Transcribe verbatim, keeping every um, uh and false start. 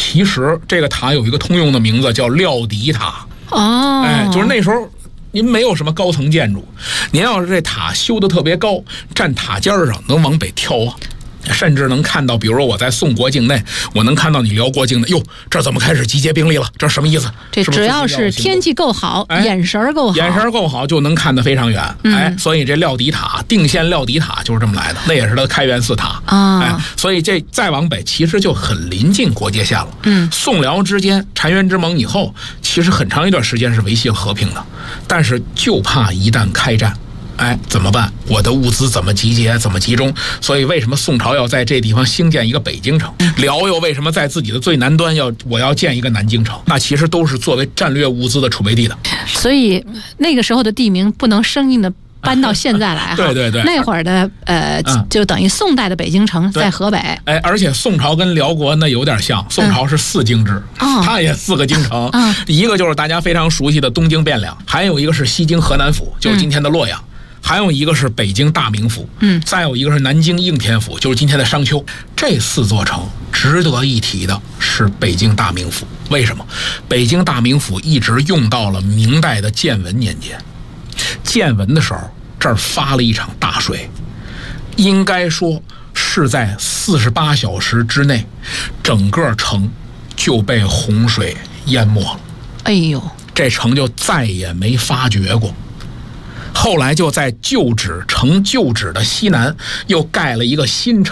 其实这个塔有一个通用的名字叫料底塔。 哦， 哎，就是那时候您没有什么高层建筑，您要是这塔修得特别高，站塔尖上能往北眺望，甚至能看到，比如说我在宋国境内，我能看到你辽国境内，哟，这怎么开始集结兵力了？这是什么意思？ 这只要是天气够好， 哎、 眼神够好， 眼神够好就能看得非常远。嗯、哎，所以这料底塔，定县料底塔就是这么来的，那也是它的开元寺塔啊。 哎，所以这再往北其实就很临近国界线了。 嗯， 宋辽之间澶渊之盟以后，其实很长一段时间是维系和平的，但是就怕一旦开战。哎，怎么办？我的物资怎么集结，怎么集中？所以为什么宋朝要在这地方兴建一个北京城？辽又为什么在自己的最南端要我要建一个南京城？那其实都是作为战略物资的储备地的。 所以那个时候的地名不能生硬的搬到现在来哈。 对对对， 那会儿的呃、嗯，就等于宋代的北京城在河北。 哎，而且宋朝跟辽国那有点像，宋朝是四京制，嗯、它也四个京城， 嗯、 一个就是大家非常熟悉的东京汴梁，还有一个是西京河南府，就是今天的洛阳。嗯，还有一个是北京大名府，嗯，再有一个是南京应天府，就是今天的商丘。这四座城值得一提的是北京大名府，为什么？北京大名府一直用到了明代的建文年间。建文的时候，这儿发了一场大水，应该说是在四十八小时之内，整个城就被洪水淹没了。 哎呦， 这城就再也没发掘过。后来就在旧址城旧址的西南又盖了一个新城。